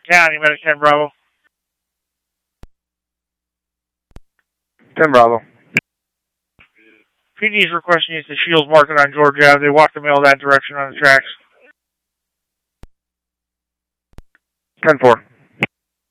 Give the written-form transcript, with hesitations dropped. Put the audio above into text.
County, Medic 10 Bravo. 10 Bravo. PD is requesting use the Shields market on Georgia Ave. They walk the mail that direction on the tracks. 10-4.